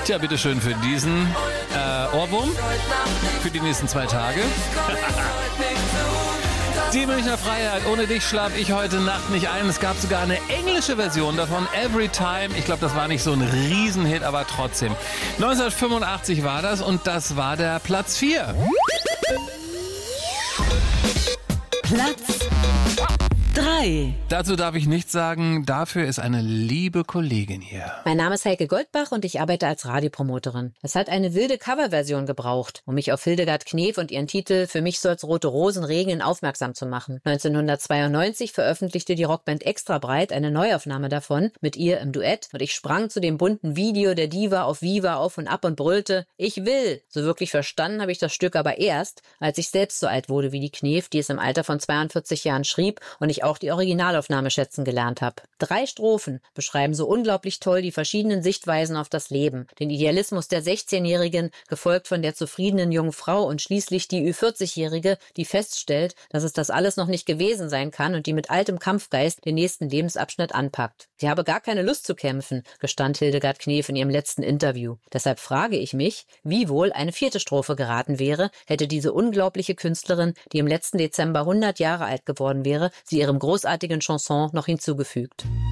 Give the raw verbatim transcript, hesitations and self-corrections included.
Tja, bitteschön für diesen äh, Ohrwurm für die nächsten zwei Tage. Die Münchner Freiheit. Ohne dich schlaf ich heute Nacht nicht ein. Es gab sogar eine englische Version davon, Every Time. Ich glaube, das war nicht so ein Riesenhit, aber trotzdem. neunzehnhundertfünfundachtzig war das und das war der Platz vier. Platz drei. Dazu darf ich nichts sagen. Dafür ist eine liebe Kollegin hier. Mein Name ist Heike Goldbach und ich arbeite als Radiopromoterin. Es hat eine wilde Coverversion gebraucht, um mich auf Hildegard Knef und ihren Titel Für mich soll's rote Rosen regnen aufmerksam zu machen. neunzehnhundertzweiundneunzig veröffentlichte die Rockband Extra Breit eine Neuaufnahme davon mit ihr im Duett und ich sprang zu dem bunten Video der Diva auf Viva auf und ab und brüllte, ich will! So wirklich verstanden habe ich das Stück aber erst, als ich selbst so alt wurde wie die Knef, die es im Alter von zweiundvierzig Jahren schrieb und ich auch die Originalaufnahme schätzen gelernt habe. Drei Strophen beschreiben so unglaublich toll die verschiedenen Sichtweisen auf das Leben. Den Idealismus der sechzehnjährigen, gefolgt von der zufriedenen jungen Frau und schließlich die Ü vierzig-Jährige, die feststellt, dass es das alles noch nicht gewesen sein kann und die mit altem Kampfgeist den nächsten Lebensabschnitt anpackt. Sie habe gar keine Lust zu kämpfen, gestand Hildegard Knef in ihrem letzten Interview. Deshalb frage ich mich, wie wohl eine vierte Strophe geraten wäre, hätte diese unglaubliche Künstlerin, die im letzten Dezember hundert Jahre alt geworden wäre, sie ihrem großartigen Chanson noch hinzugefügt.